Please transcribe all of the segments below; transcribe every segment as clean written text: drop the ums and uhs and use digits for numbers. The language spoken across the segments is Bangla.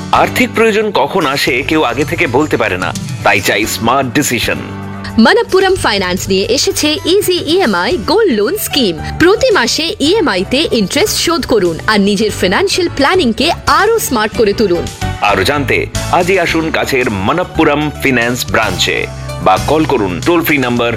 আর্থিক প্রয়োজন কখন আসে কেউ আগে থেকে বলতে পারে না, তাই চাই স্মার্ট ডিসিশন। মনপ্পুরম ফাইন্যান্স নিয়ে এসেছে easy EMI gold loan scheme. প্রতি মাসে ইএমআই তে ইন্টারেস্ট শোধ করুন আর নিজের ফিনান্সিয়াল প্ল্যানিং কে আরো স্মার্ট করে তুলুন। আরো জানতে আজই আসুন কাছের মনপ্পুরম ফিন্যান্স ব্রাঞ্চে বা কল করুন টোল ফ্রি নাম্বার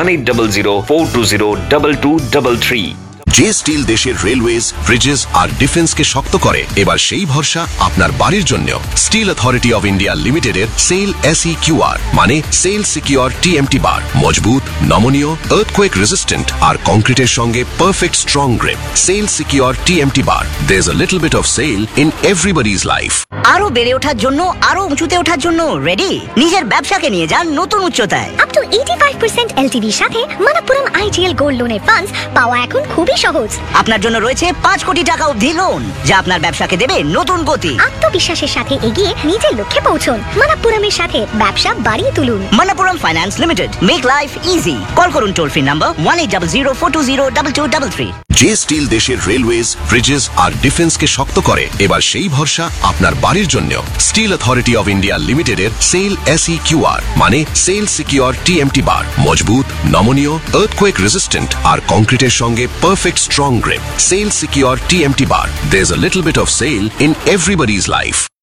1800-420-2233। যে স্টিল দেশের রেলওয়েজ, ব্রিজেস আর ডিফেন্সকে শক্ত করে, এবার সেই ভরসা আপনার বাড়ির জন্য। স্টিল অথরিটি অফ ইন্ডিয়া লিমিটেডের সেল SEQR মানে সেল সিকিউর TMT বার। মজবুত, নমনীয়, আর্থকোয়েক রেজিস্ট্যান্ট আর কংক্রিটের সঙ্গে perfect strong grip. Sell secure TMT bar. There's a little bit of sell in everybody's life. আরো বেড়ে ওঠার জন্য, আরো উঁচুতে ওঠার জন্য রেডি? নিজের ব্যবসাকে নিয়ে যান নতুন উচ্চতায়। আপ টু 85% LTV সাথে মনপ্পুরম IGL গোল্ড লোনের ফান্ডস পাওয়া এখন খুবই সহজ। আপনার জন্য রয়েছে 5 কোটি টাকা অবধি লোন, যা আপনার ব্যবসাকে দেবে নতুন গতি। আত্মবিশ্বাসের সাথে এগিয়ে নিজের লক্ষ্যে পৌঁছুন। মনপ্পুরমের সাথে ব্যবসা বাড়িয়ে তুলুন। Manappuram finance limited, make life easy. Call করুন টোল ফ্রি নাম্বার 1800-420-2233। যে স্টিল দেশের রেলওয়েজ, ব্রিজেস আর ডিফেন্সকে শক্ত করে, এবার সেই ভরসা আপনার বাড়ির জন্য। স্টিল অথরিটি অফ ইন্ডিয়া লিমিটেডের সেল SEQR মানে সেল সিকিউর TMT বার। মজবুত, নমনীয়, আর্থকোয়েক রেজিস্ট্যান্ট আর কংক্রিটের সঙ্গে perfect strong grip. Sell secure TMT bar. There's a little bit of sell in everybody's life.